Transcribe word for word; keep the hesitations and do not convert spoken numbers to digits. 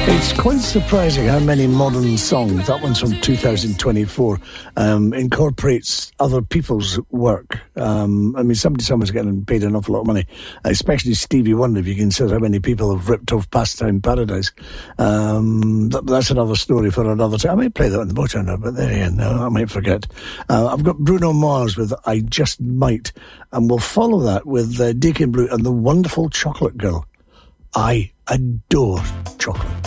It's quite surprising how many modern songs, that one's from two thousand twenty-four, um, incorporates other people's work. Um, I mean, somebody, someone's getting paid an awful lot of money, especially Stevie Wonder, if you consider how many people have ripped off Pastime Paradise. Um, that, that's another story for another time. I might play that on the motor now, but there you go, I might forget. Uh, I've got Bruno Mars with I Just Might, and we'll follow that with uh, Deacon Blue and the Wonderful Chocolate Girl. I adore chocolate.